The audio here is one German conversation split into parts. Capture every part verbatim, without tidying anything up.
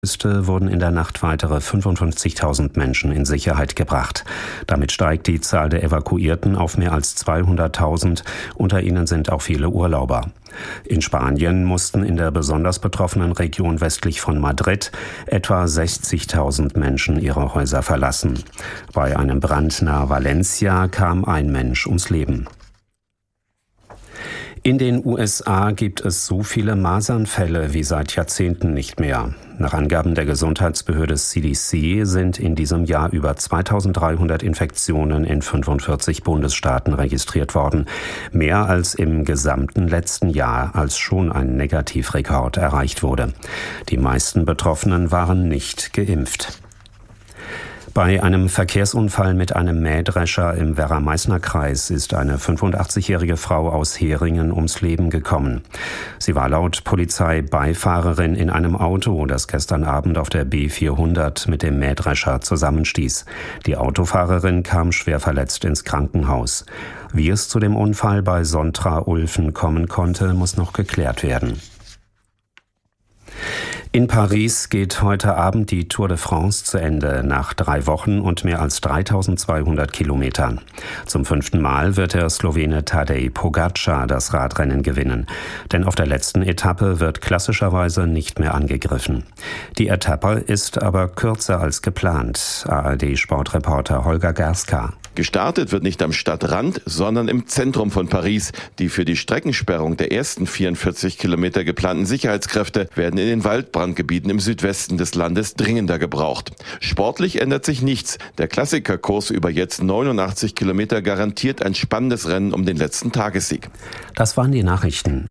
wurden in der Nacht weitere fünfundfünfzigtausend Menschen in Sicherheit gebracht. Damit steigt die Zahl der Evakuierten auf mehr als zweihunderttausend. Unter ihnen sind auch viele Urlauber. In Spanien mussten in der besonders betroffenen Region westlich von Madrid etwa sechzigtausend Menschen ihre Häuser verlassen. Bei einem Brand nahe Valencia kam ein Mensch ums Leben. In den U S A gibt es so viele Masernfälle wie seit Jahrzehnten nicht mehr. Nach Angaben der Gesundheitsbehörde C D C sind in diesem Jahr über zweitausenddreihundert Infektionen in fünfundvierzig Bundesstaaten registriert worden. Mehr als im gesamten letzten Jahr, als schon ein Negativrekord erreicht wurde. Die meisten Betroffenen waren nicht geimpft. Bei einem Verkehrsunfall mit einem Mähdrescher im Werra-Meißner-Kreis ist eine fünfundachtzigjährige Frau aus Heringen ums Leben gekommen. Sie war laut Polizei Beifahrerin in einem Auto, das gestern Abend auf der B vierhundert mit dem Mähdrescher zusammenstieß. Die Autofahrerin kam schwer verletzt ins Krankenhaus. Wie es zu dem Unfall bei Sontra-Ulfen kommen konnte, muss noch geklärt werden. In Paris geht heute Abend die Tour de France zu Ende, nach drei Wochen und mehr als dreitausendzweihundert Kilometern. Zum fünften Mal wird der Slowene Tadej Pogačar das Radrennen gewinnen. Denn auf der letzten Etappe wird klassischerweise nicht mehr angegriffen. Die Etappe ist aber kürzer als geplant. A R D-Sportreporter Holger Gerska. Gestartet wird nicht am Stadtrand, sondern im Zentrum von Paris. Die für die Streckensperrung der ersten vierundvierzig Kilometer geplanten Sicherheitskräfte werden in den Waldbrandgebieten im Südwesten des Landes dringender gebraucht. Sportlich ändert sich nichts. Der Klassikerkurs über jetzt neunundachtzig Kilometer garantiert ein spannendes Rennen um den letzten Tagessieg. Das waren die Nachrichten.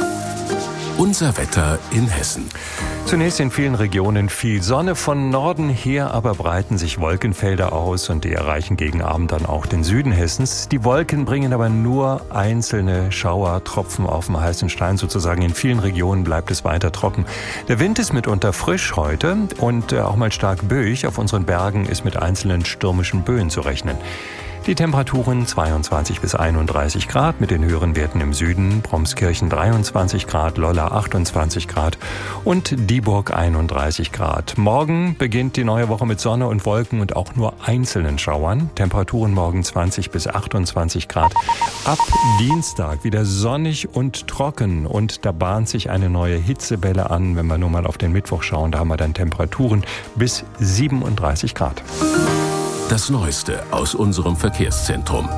Unser Wetter in Hessen. Zunächst in vielen Regionen viel Sonne, von Norden her aber breiten sich Wolkenfelder aus und die erreichen gegen Abend dann auch den Süden Hessens. Die Wolken bringen aber nur einzelne Schauertropfen auf dem heißen Stein sozusagen. In vielen Regionen bleibt es weiter trocken. Der Wind ist mitunter frisch heute und auch mal stark böig. Auf unseren Bergen ist mit einzelnen stürmischen Böen zu rechnen. Die Temperaturen zweiundzwanzig bis einunddreißig Grad, mit den höheren Werten im Süden, Bromskirchen dreiundzwanzig Grad, Lolla achtundzwanzig Grad und Dieburg einunddreißig Grad. Morgen beginnt die neue Woche mit Sonne und Wolken und auch nur einzelnen Schauern. Temperaturen morgen zwanzig bis achtundzwanzig Grad. Ab Dienstag wieder sonnig und trocken und da bahnt sich eine neue Hitzewelle an. Wenn wir nur mal auf den Mittwoch schauen, da haben wir dann Temperaturen bis siebenunddreißig Grad. Das Neueste aus unserem Verkehrszentrum.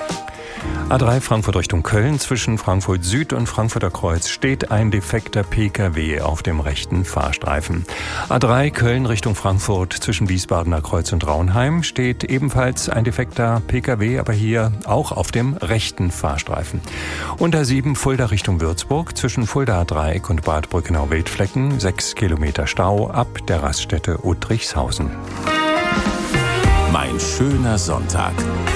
A drei Frankfurt Richtung Köln. Zwischen Frankfurt Süd und Frankfurter Kreuz steht ein defekter P K W auf dem rechten Fahrstreifen. A drei Köln Richtung Frankfurt zwischen Wiesbadener Kreuz und Raunheim steht ebenfalls ein defekter P K W, aber hier auch auf dem rechten Fahrstreifen. Und A sieben Fulda Richtung Würzburg zwischen Fuldaer Dreieck und Bad Brückenau-Wildflecken sechs Kilometer Stau ab der Raststätte Uttrichshausen. Mein schöner Sonntag.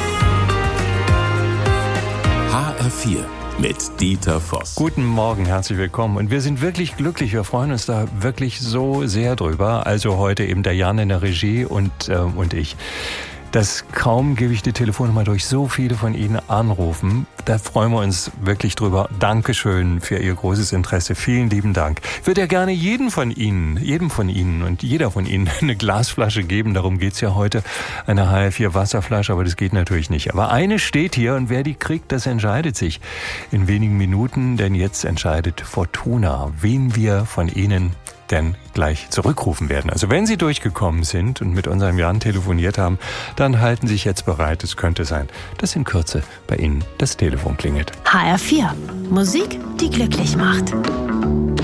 H R vier mit Dieter Voss. Guten Morgen, herzlich willkommen. Und wir sind wirklich glücklich, wir freuen uns da wirklich so sehr drüber. Also heute eben der Jan in der Regie und, äh, und ich. Das kaum gebe ich die Telefonnummer durch, so viele von Ihnen anrufen. Da freuen wir uns wirklich drüber. Dankeschön für Ihr großes Interesse. Vielen lieben Dank. Ich würde ja gerne jeden von Ihnen, jedem von Ihnen und jeder von Ihnen eine Glasflasche geben. Darum geht's ja heute. Eine H R vier Wasserflasche, aber das geht natürlich nicht. Aber eine steht hier und wer die kriegt, das entscheidet sich in wenigen Minuten. Denn jetzt entscheidet Fortuna, wen wir von Ihnen denn gleich zurückrufen werden. Also wenn Sie durchgekommen sind und mit unserem Jan telefoniert haben, dann halten Sie sich jetzt bereit. Es könnte sein, dass in Kürze bei Ihnen das Telefon klingelt. H R vier. Musik, die glücklich macht.